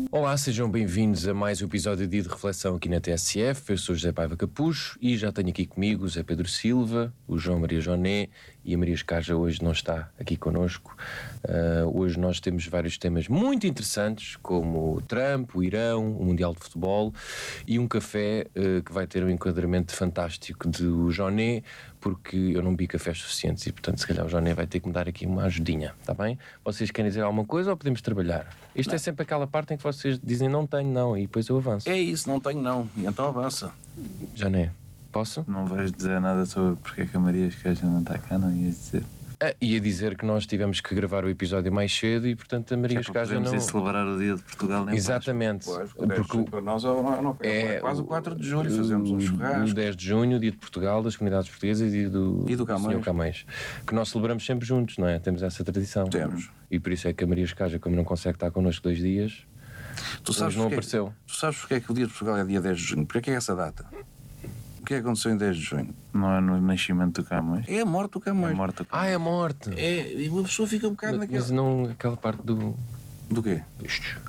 Olá, sejam bem-vindos a mais um episódio de Reflexão aqui na TSF. Eu sou José Paiva Capucho e já tenho aqui comigo o Zé Pedro Silva, o João Maria Joné e a Maria Escarja hoje não está aqui connosco. Hoje nós temos vários temas muito interessantes, como o Trump, o Irão, o Mundial de Futebol e um café que vai ter um enquadramento fantástico do Joné, porque eu não bebi cafés suficientes e, portanto, se calhar o Joné vai ter que me dar aqui uma ajudinha, está bem? Vocês querem dizer alguma coisa ou podemos trabalhar? Isto é sempre aquela parte em que vocês dizem não tenho, não, e depois eu avanço. É isso, não tenho não, e então avança. Joné, posso? Não vais dizer nada sobre porque é que a Maria Escarja não está cá, não ias dizer? Ia dizer que nós tivemos que gravar o episódio mais cedo e, portanto, a Maria Escarja não... celebrar o dia de Portugal, nem Exatamente. Pois, porque para nós é quase o 4 de julho, fazemos um churrasco. O 10 de junho, dia de Portugal, das comunidades portuguesas e do Camões. Senhor Camões, que nós celebramos sempre juntos, não é? Temos essa tradição. Temos. E por isso é que a Maria Escarja, como não consegue estar connosco 2 dias, Tu sabes não porque, apareceu. Tu sabes porque é que o dia de Portugal é dia 10 de junho? Porque é que é essa data? O que é que aconteceu em 10 de junho? Não é no nascimento do Camões? É a morte do É Camões. a morte do Camões. É a morte! É, e uma pessoa fica um bocado naquela... Mas não aquela parte do... Do quê? Isto.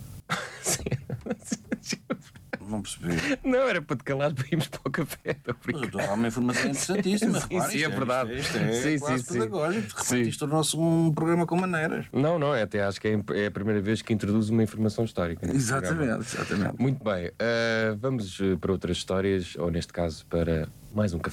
Não percebi. Não, era para te calar para irmos para o café. Mas eu estou a dar uma informação interessantíssima. Sim, repara, sim, isto é verdade. Isto é Sim, quase sim, pedagógico. De sim. repente isto tornou-se um programa com maneiras. Não, até acho que é a primeira vez que introduz uma informação histórica. Exatamente. Muito bem, vamos para outras histórias, ou neste caso para mais um café.